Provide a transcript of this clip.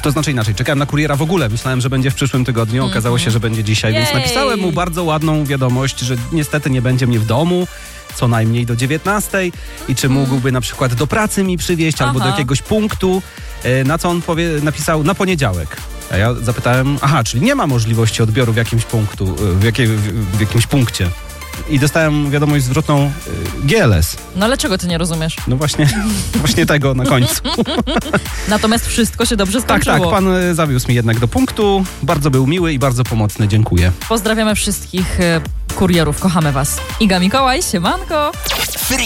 To znaczy inaczej, czekałem na kuriera w ogóle. Myślałem, że będzie w przyszłym tygodniu. Okazało się, że będzie dzisiaj, więc napisałem mu bardzo ładną wiadomość, że niestety nie będzie mnie w domu co najmniej do 19 i czy mógłby na przykład do pracy mi przywieźć albo do jakiegoś punktu, na co on napisał na poniedziałek. A ja zapytałem, czyli nie ma możliwości odbioru w jakimś jakimś punkcie. I dostałem wiadomość zwrotną GLS. No ale czego ty nie rozumiesz? No właśnie tego na końcu. Natomiast wszystko się dobrze skończyło. Tak, pan zawiózł mi jednak do punktu. Bardzo był miły i bardzo pomocny. Dziękuję. Pozdrawiamy wszystkich kurierów. Kochamy was. Iga Mikołaj, siemanko.